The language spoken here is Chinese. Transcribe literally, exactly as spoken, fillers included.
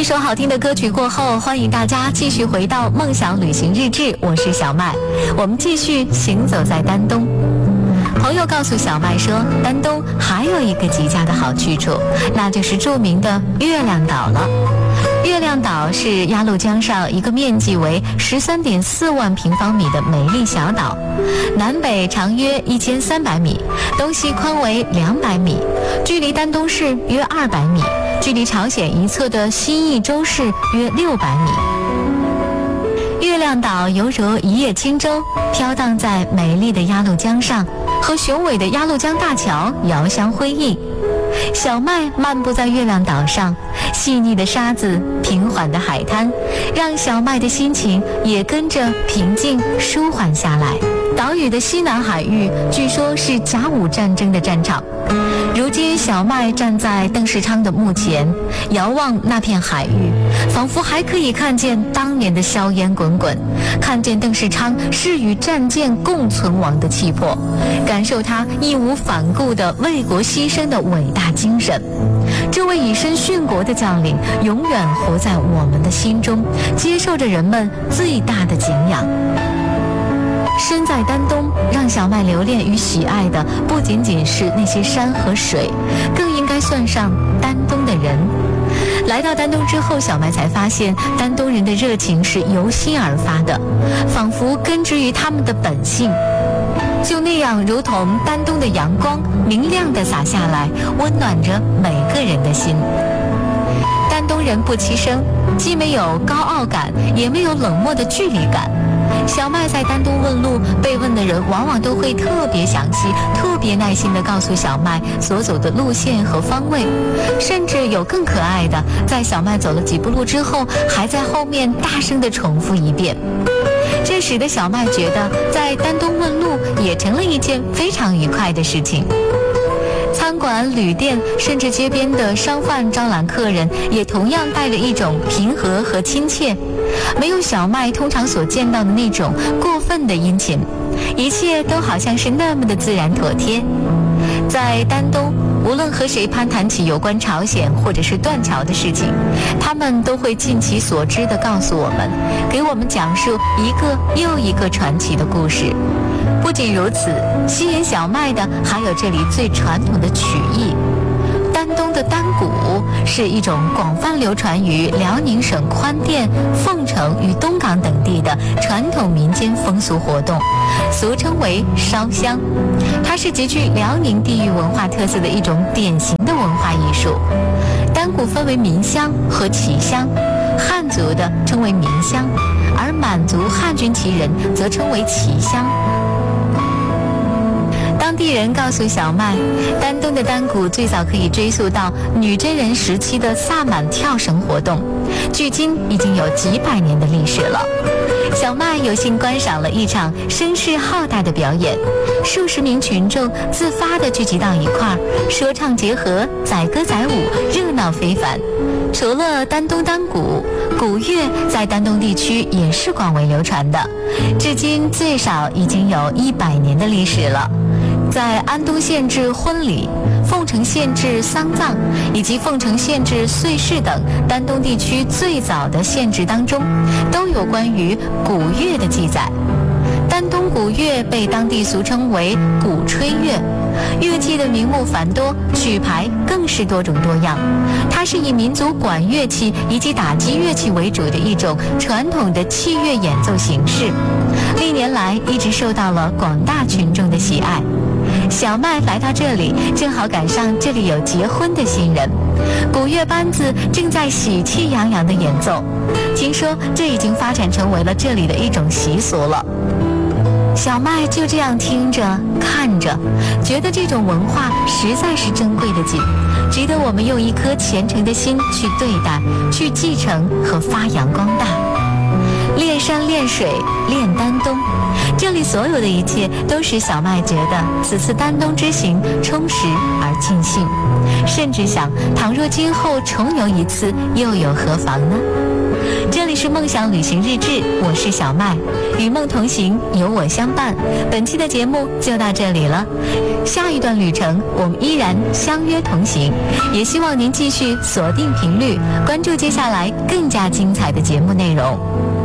一首好听的歌曲过后，欢迎大家继续回到梦想旅行日志，我是小麦，我们继续行走在丹东。朋友告诉小麦说，丹东还有一个极佳的好去处，那就是著名的月亮岛了。月亮岛是鸭绿江上一个面积为十三点四万平方米的美丽小岛，南北长约一千三百米，东西宽为两百米，距离丹东市约二百米，距离朝鲜一侧的西义州市约六百米。月亮岛犹如一叶轻舟，飘荡在美丽的鸭绿江上，和雄伟的鸭绿江大桥遥相辉映。小麦漫步在月亮岛上，细腻的沙子，平缓的海滩，让小麦的心情也跟着平静舒缓下来。岛屿的西南海域据说是甲午战争的战场。如今小麦站在邓世昌的墓前，遥望那片海域，仿佛还可以看见当年的硝烟滚滚，看见邓世昌是与战舰共存亡的气魄，感受他义无反顾的为国牺牲的伟大精神。这位以身殉国的将领永远活在我们的心中，接受着人们最大的敬仰。身在丹东，让小麦留恋与喜爱的不仅仅是那些山和水，更应该算上丹东的人。来到丹东之后，小麦才发现丹东人的热情是由心而发的，仿佛根植于他们的本性，就那样如同丹东的阳光明亮地洒下来，温暖着每个人的心。丹东人不欺生，既没有高傲感，也没有冷漠的距离感。小麦在丹东问路，被问的人往往都会特别详细、特别耐心地告诉小麦所走的路线和方位，甚至有更可爱的，在小麦走了几步路之后，还在后面大声地重复一遍。这使得小麦觉得在丹东问路也成了一件非常愉快的事情。餐馆、旅店，甚至街边的商贩招揽客人，也同样带着一种平和和亲切，没有小麦通常所见到的那种过分的殷勤，一切都好像是那么的自然妥帖。在丹东，无论和谁攀谈起有关朝鲜或者是断桥的事情，他们都会尽其所知地告诉我们，给我们讲述一个又一个传奇的故事。不仅如此，吸引小麦的还有这里最传统的曲艺。丹东的丹鼓是一种广泛流传于辽宁省宽甸、凤城与东港等地的传统民间风俗活动，俗称为烧香。它是极具辽宁地域文化特色的一种典型的文化艺术。丹鼓分为民乡和旗乡，汉族的称为民乡，而满族汉军旗人则称为旗乡。当地人告诉小麦，丹东的丹鼓最早可以追溯到女真人时期的萨满跳绳活动，距今已经有几百年的历史了。小麦有幸观赏了一场声势浩大的表演，数十名群众自发地聚集到一块儿，说唱结合，载歌载舞，热闹非凡。除了丹东丹鼓，鼓乐在丹东地区也是广为流传的，至今最少已经有一百年的历史了。在安东县制婚礼、凤城县制丧葬以及凤城县制岁事等丹东地区最早的县制当中，都有关于鼓乐的记载。丹东鼓乐被当地俗称为鼓吹乐，乐器的名目繁多，曲牌更是多种多样。它是以民族管乐器以及打击乐器为主的一种传统的器乐演奏形式，历年来一直受到了广大群众的喜爱。小麦来到这里，正好赶上这里有结婚的新人，鼓乐班子正在喜气洋洋地演奏。听说这已经发展成为了这里的一种习俗了。小麦就这样听着看着，觉得这种文化实在是珍贵的紧，值得我们用一颗虔诚的心去对待，去继承和发扬光大。练山练水练丹东，这里所有的一切都使小麦觉得此次丹东之行充实而尽兴，甚至想，倘若今后重游一次，又有何妨呢？ 这里是梦想旅行日志，我是小麦，与梦同行，有我相伴。本期的节目就到这里了，下一段旅程我们依然相约同行，也希望您继续锁定频率，关注接下来更加精彩的节目内容。